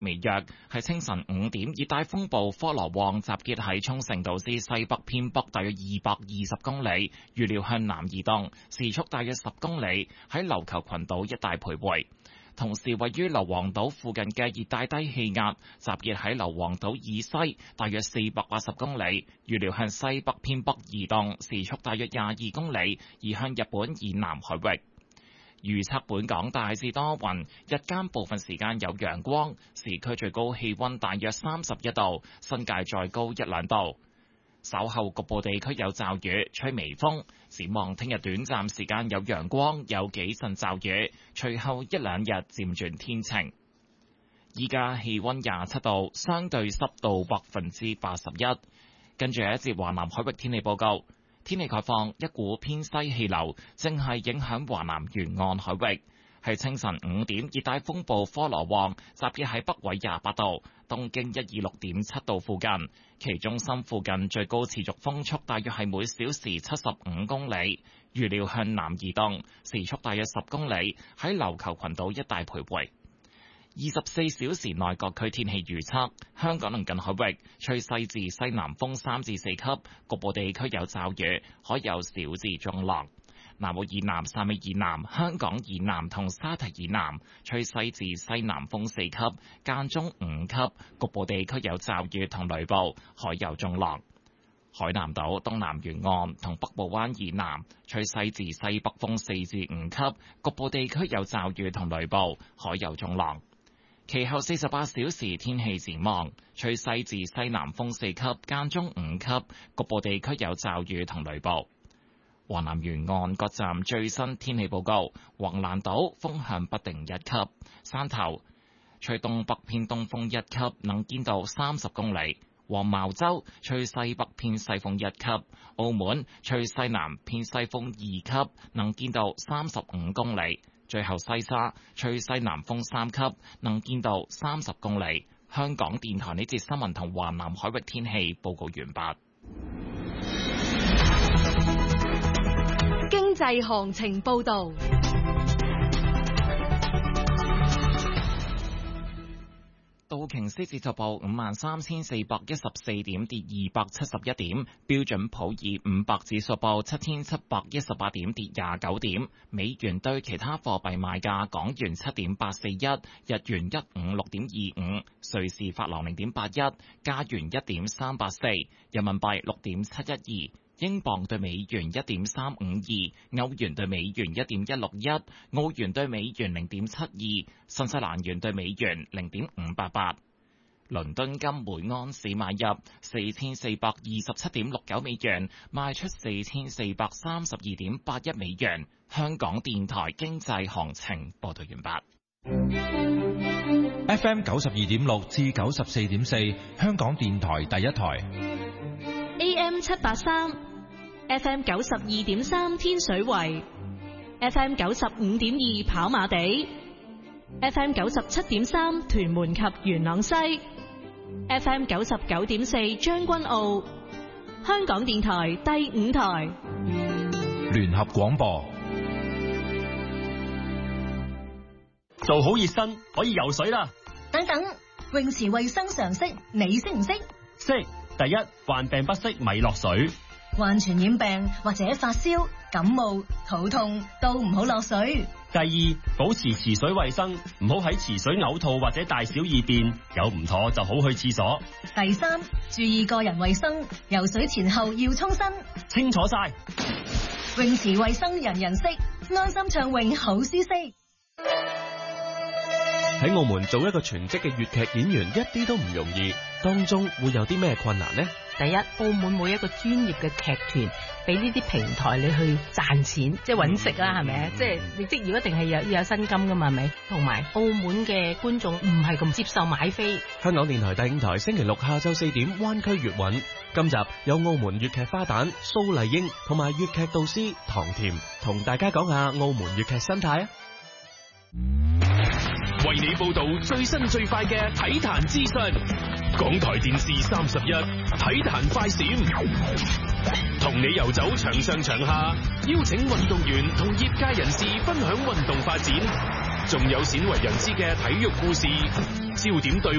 微弱，係清晨5點，熱帶風暴科羅旺集結喺沖繩島之西北偏北大約220公里，預料向南移動，時速大約10公里，喺琉球群島一帶徘徊。同時，位於硫磺島附近嘅熱帶低氣壓集結喺硫磺島以西大約480公里，預料向西北偏北移動，時速大約22公里，移向日本以南海域。預測本港大致多雲，日間部分時間有陽光，市區最高氣溫大約31度，新界再高1-2度。稍後局部地區有驟雨，吹微風。展望聽日短暫時間有陽光，有幾陣驟雨，隨後1-2日漸轉天晴。依家氣溫27度，相對濕度81%。跟住一節華南海域天氣報告。天氣概況，一股偏西氣流正係影響華南沿岸海域。係清晨5點，熱帶風暴科羅旺集結喺北緯28度、東經126.7度附近，其中心附近最高持續風速大約係每小時75公里，預料向南移動，時速大約10公里，喺琉球群島一帶徘徊。24小時內各區天氣預測：香港鄰近海域吹西至西南風3至4級，局部地區有驟雨，可有小至中浪。南澳以南、汕尾以南、香港以南同沙堤以南吹西至西南風4級，間中5級，局部地區有驟雨同雷暴，海有中浪。海南島東南沿岸同北部灣以南吹西至西北風4至5級，局部地區有驟雨同雷暴，海有中浪。其後48小時天氣展望，吹西至西南風4級，間中5級，局部地區有驟雨同雷暴。華南沿岸各站最新天氣報告：橫瀾島風向不定1級，山頭吹東北偏東風1級，能見度30公里；黃茅洲吹西北偏西風1級，澳門吹西南偏西風2級，能見度35公里。最後西沙吹西南風3級，能見度30公里。香港電台呢節新聞同華南海域天氣報告完畢。 經濟行情報導。 道瓊斯指數報53,414點，跌271點；標準普爾500指數報7,718點，跌29點。美元對其他貨幣賣價：港元7.841，日元156.25，瑞士法郎0.81，加元1.384，人民幣6.712。英鎊對美元1.352，歐元對美元1.161，澳元對美元0.72，新西蘭元對美元0.588。倫敦金每盎司買入4427.69美元，賣出4432.81美元。香港電台經濟行情報道完畢。FM 92.6至94.4，香港電台第一台。 AM 783，FM 92.3天水圍，FM 95.2跑馬地，FM 97.3屯門及元朗西，FM 99.4將軍澳。香港電台第5台聯合廣播。 做好熱身可以游水啦。 等等，泳池衛生常識你識唔識？ 識。第一，患病不適咪落水。 患傳染病或者發燒、感冒、肚痛都唔好落水。 第二，保持池水衛生，唔好喺池水嘔吐或者大小二便，有唔妥就好去廁所。 第三，注意個人衛生，游水前後要沖身。 清楚晒。 泳池衛生人人識，安心暢泳好舒適。 喺澳門做一個全職嘅粵劇演員一啲都唔容易，當中會有啲咩困難呢？ 第一，澳門冇一個專業嘅劇團俾呢啲平台你去賺錢，即係揾食啦，係咪？即係你職業一定係要有薪金噶嘛，係咪？同埋澳門嘅觀眾唔係咁接受買飛。 香港電台第5台星期六下晝4點，灣區粵韻。今集有澳門粵劇花旦蘇麗英同埋粵劇導師唐甜，同大家講下澳門粵劇生態啊！ 為你報道最新最快嘅體壇資訊，港台電視31體壇快閃，同你游走場上場下，邀請運動員同業界人士分享運動發展，仲有鮮為人知嘅體育故事，焦點對